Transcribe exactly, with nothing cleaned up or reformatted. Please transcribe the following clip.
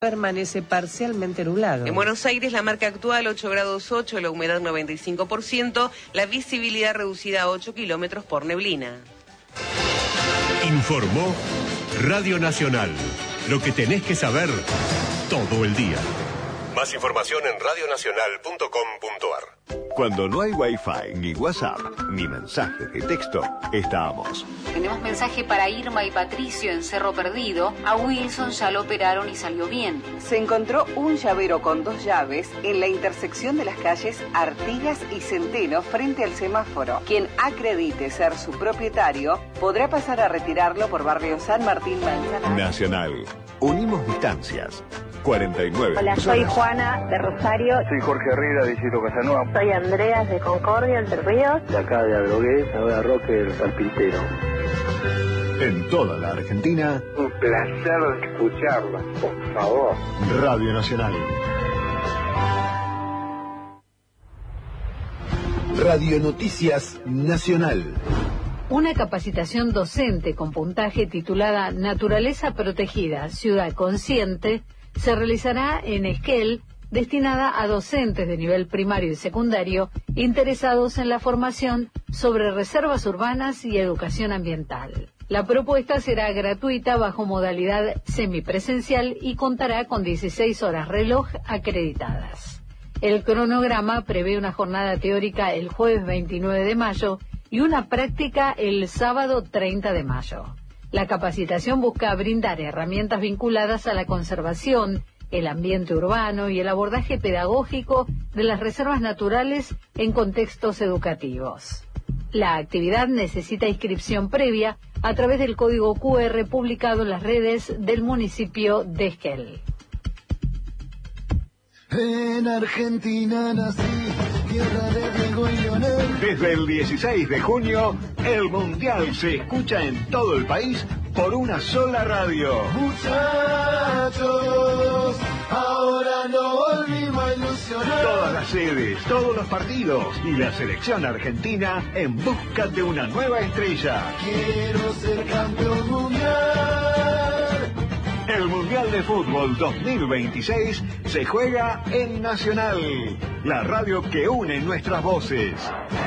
permanece parcialmente nublado. En Buenos Aires la marca actual ocho grados ocho, la humedad noventa y cinco por ciento, la visibilidad reducida a ocho kilómetros por neblina. Informó Radio Nacional. Lo que tenés que saber todo el día. Más información en radio nacional punto com punto ar. Cuando no hay Wi-Fi, ni WhatsApp, ni mensajes de texto, estamos. Tenemos mensaje para Irma y Patricio en Cerro Perdido. A Wilson ya lo operaron y salió bien. Se encontró un llavero con dos llaves en la intersección de las calles Artigas y Centeno frente al semáforo. Quien acredite ser su propietario podrá pasar a retirarlo por barrio San Martín Manzanares. Nacional. Unimos distancias. cuarenta y nueve. Hola, soy Juana de Rosario. Soy Jorge Herrera de Isidro Casanova. Soy Andreas de Concordia, Entre Ríos. De acá de Adrogué, ahora Roque del Carpintero. En toda la Argentina. Un placer escucharla, por favor. Radio Nacional. Radio Noticias Nacional. Una capacitación docente con puntaje titulada Naturaleza Protegida, Ciudad Consciente, se realizará en Esquel, destinada a docentes de nivel primario y secundario interesados en la formación sobre reservas urbanas y educación ambiental. La propuesta será gratuita bajo modalidad semipresencial y contará con dieciséis horas reloj acreditadas. El cronograma prevé una jornada teórica el jueves veintinueve de mayo y una práctica el sábado treinta de mayo. La capacitación busca brindar herramientas vinculadas a la conservación, el ambiente urbano y el abordaje pedagógico de las reservas naturales en contextos educativos. La actividad necesita inscripción previa a través del código cu erre publicado en las redes del municipio de Esquel. En Argentina nací, tierra de Diego y Lionel. Desde el dieciséis de junio, el Mundial se escucha en todo el país por una sola radio. Muchachos, ahora no volvimos a ilusionar. Todas las sedes, todos los partidos y la selección argentina en busca de una nueva estrella. Quiero ser campeón mundial. El Mundial de Fútbol dos mil veintiséis se juega en Nacional, la radio que une nuestras voces.